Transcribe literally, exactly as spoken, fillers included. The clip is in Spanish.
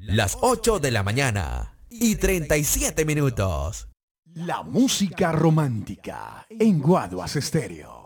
las ocho de la mañana y treinta y siete minutos. La música romántica en Guaduas Estéreo.